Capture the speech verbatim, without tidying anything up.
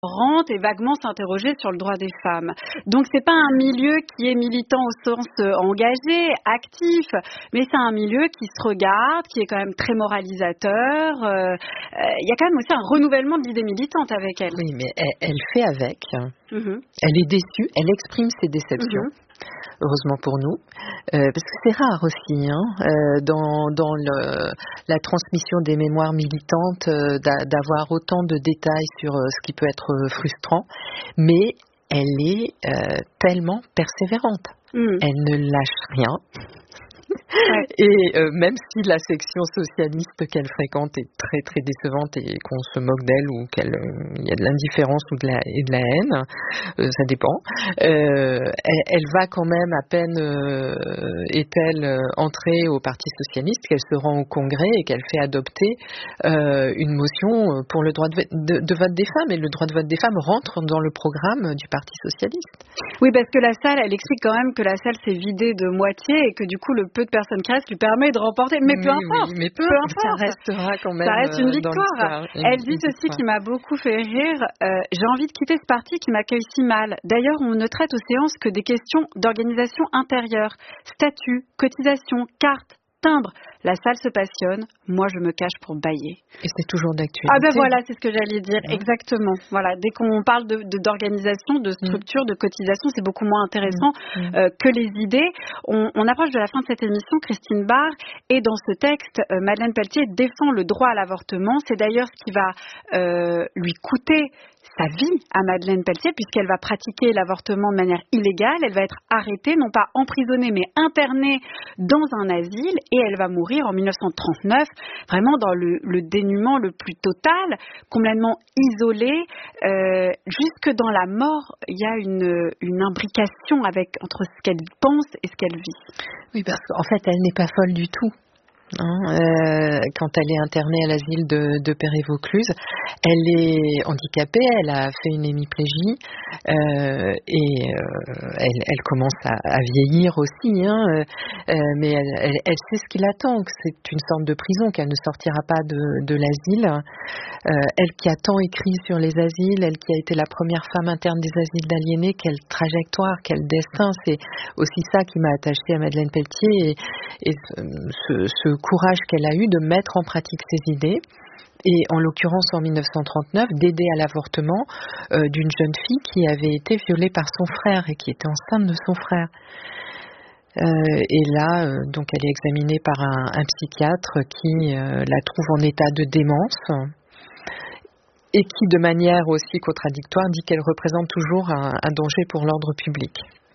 rentre et vaguement s'interroger sur le droit des femmes. Donc c'est pas un milieu qui est militant au sens euh, engagé, actif, mais c'est un milieu qui se regarde, qui est quand même très moralisateur. Il euh, euh, y a quand même aussi un renouvellement de l'idée militante avec elle. Oui, mais elle, elle fait avec. Mm-hmm. Elle est déçue, elle exprime ses déceptions. Mm-hmm. Heureusement pour nous, euh, parce que c'est rare aussi hein, euh, dans, dans le, la transmission des mémoires militantes euh, d'a, d'avoir autant de détails sur euh, ce qui peut être frustrant, mais elle est euh, tellement persévérante. Mm. Elle ne lâche rien. Ouais. Et euh, même si la section socialiste qu'elle fréquente est très très décevante et qu'on se moque d'elle ou qu'il euh, y a de l'indifférence ou de la, et de la haine, euh, ça dépend, euh, elle, elle va quand même, à peine euh, est-elle entrée au Parti socialiste, qu'elle se rend au Congrès et qu'elle fait adopter euh, une motion pour le droit de, de, de vote des femmes. Et le droit de vote des femmes rentre dans le programme du Parti socialiste. Oui, parce que la salle, elle explique quand même que la salle s'est vidée de moitié et que du coup le peu de personnes qui restent lui permet de remporter. Mais peu oui, importe, oui, mais peu, peu importe, ça restera quand même. Ça reste une victoire. victoire. Elle dit ceci qui m'a beaucoup fait rire. Euh, J'ai envie de quitter ce parti qui m'accueille si mal. D'ailleurs, on ne traite aux séances que des questions d'organisation intérieure, statut, cotisation, carte, timbre. La salle se passionne, moi je me cache pour bâiller. Et c'est toujours d'actualité. Ah ben voilà, c'est ce que j'allais dire, mmh. exactement. Voilà, dès qu'on parle de, de, d'organisation, de structure, mmh. de cotisation, c'est beaucoup moins intéressant mmh. euh, que les idées. On, on approche de la fin de cette émission, Christine Barr, et dans ce texte, euh, Madeleine Pelletier défend le droit à l'avortement. C'est d'ailleurs ce qui va euh, lui coûter sa vie à Madeleine Pelletier, puisqu'elle va pratiquer l'avortement de manière illégale. Elle va être arrêtée, non pas emprisonnée, mais internée dans un asile, et elle va mourir en dix-neuf cent trente-neuf, vraiment dans le, le dénuement le plus total, complètement isolée. Euh, jusque dans la mort, il y a une, une imbrication avec, entre ce qu'elle pense et ce qu'elle vit. Oui, parce qu'en fait, elle n'est pas folle du tout. Hein, euh, quand elle est internée à l'asile de, de Père-et-Vaucluse, elle est handicapée, elle a fait une hémiplégie euh, et euh, elle, elle commence à, à vieillir aussi, hein, euh, mais elle, elle, elle sait ce qui l'attend, que c'est une sorte de prison, qu'elle ne sortira pas de, de l'asile. Euh, elle qui a tant écrit sur les asiles, elle qui a été la première femme interne des asiles d'aliénés, quelle trajectoire, quel destin, c'est aussi ça qui m'a attachée à Madeleine Pelletier et, et ce, ce courage qu'elle a eu de mettre en pratique ses idées. Et en l'occurrence en dix-neuf cent trente-neuf, d'aider à l'avortement euh, d'une jeune fille qui avait été violée par son frère et qui était enceinte de son frère. Euh, et là, euh, donc elle est examinée par un, un psychiatre qui euh, la trouve en état de démence et qui, de manière aussi contradictoire, dit qu'elle représente toujours un, un danger pour l'ordre public.